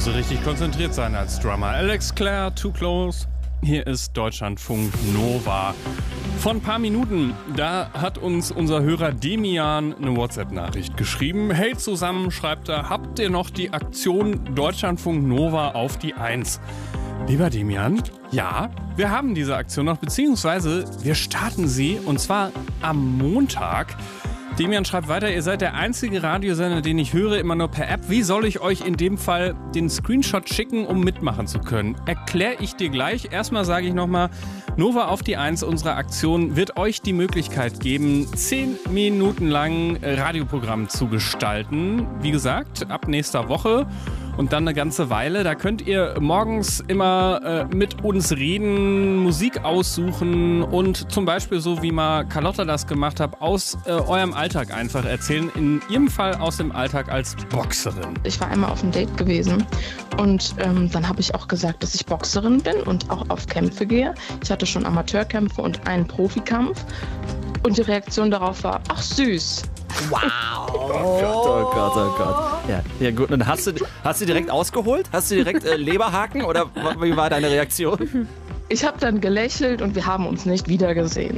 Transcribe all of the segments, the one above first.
musst du richtig konzentriert sein als Drummer. Alex Clare, Too Close. Hier ist Deutschlandfunk Nova. Vor ein paar Minuten, da hat uns unser Hörer Demian eine WhatsApp-Nachricht geschrieben. Hey zusammen, schreibt er, habt ihr noch die Aktion Deutschlandfunk Nova auf die 1? Lieber Demian, ja, wir haben diese Aktion noch, beziehungsweise wir starten sie und zwar am Montag. Demian schreibt weiter, ihr seid der einzige Radiosender, den ich höre, immer nur per App. Wie soll ich euch in dem Fall den Screenshot schicken, um mitmachen zu können? Erkläre ich dir gleich. Erstmal sage ich nochmal, Nova auf die 1 unserer Aktion wird euch die Möglichkeit geben, 10 Minuten lang Radioprogramm zu gestalten. Wie gesagt, ab nächster Woche. Und dann eine ganze Weile. Da könnt ihr morgens immer mit uns reden, Musik aussuchen und zum Beispiel, so wie mal Carlotta das gemacht hat, aus eurem Alltag einfach erzählen. In ihrem Fall aus dem Alltag als Boxerin. Ich war einmal auf einem Date gewesen und dann habe ich auch gesagt, dass ich Boxerin bin und auch auf Kämpfe gehe. Ich hatte schon Amateurkämpfe und einen Profikampf. Und die Reaktion darauf war, ach süß. Wow. Oh Gott, oh Gott, oh Gott. Ja gut. Und hast du direkt ausgeholt? Hast du direkt Leberhaken oder wie war deine Reaktion? Ich habe dann gelächelt und wir haben uns nicht wiedergesehen.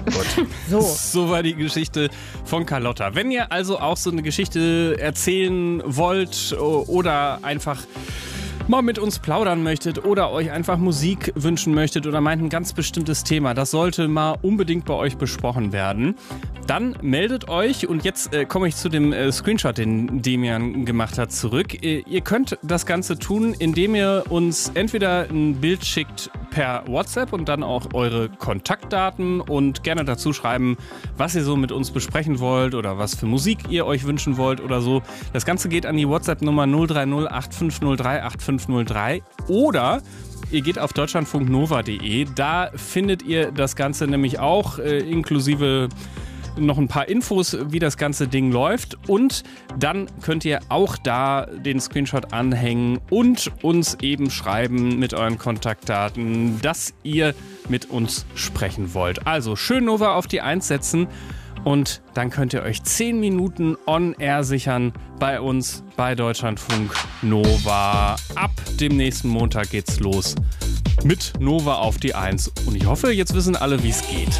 So war die Geschichte von Carlotta. Wenn ihr also auch so eine Geschichte erzählen wollt oder einfach mal mit uns plaudern möchtet oder euch einfach Musik wünschen möchtet oder meint ein ganz bestimmtes Thema, das sollte mal unbedingt bei euch besprochen werden, dann meldet euch. Und jetzt komme ich zu dem Screenshot, den Demian gemacht hat, zurück. Ihr könnt das Ganze tun, indem ihr uns entweder ein Bild schickt per WhatsApp und dann auch eure Kontaktdaten und gerne dazu schreiben, was ihr so mit uns besprechen wollt oder was für Musik ihr euch wünschen wollt oder so. Das Ganze geht an die WhatsApp-Nummer 030 8503 8503 oder ihr geht auf deutschlandfunknova.de. Da findet ihr das Ganze nämlich auch inklusive noch ein paar Infos, wie das ganze Ding läuft. Und dann könnt ihr auch da den Screenshot anhängen und uns eben schreiben mit euren Kontaktdaten, dass ihr mit uns sprechen wollt. Also schön Nova auf die 1 setzen und dann könnt ihr euch 10 Minuten on-air sichern bei uns bei Deutschlandfunk Nova. Ab dem nächsten Montag geht's los mit Nova auf die 1. Und ich hoffe, jetzt wissen alle, wie es geht.